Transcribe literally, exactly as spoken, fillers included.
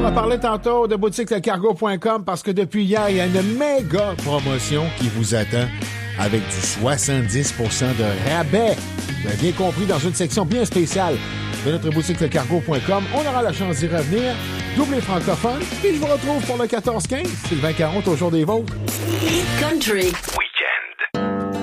On a parlé tantôt de boutique le cargo point com parce que depuis hier, il y a une méga promotion qui vous attend avec du soixante-dix pour cent de rabais. Vous avez bien compris, dans une section bien spéciale de notre boutique le cargo point com. On aura la chance d'y revenir. Double francophone. Et je vous retrouve pour le quatorze quinze. Sylvain quarante au jour des vôtres. Country.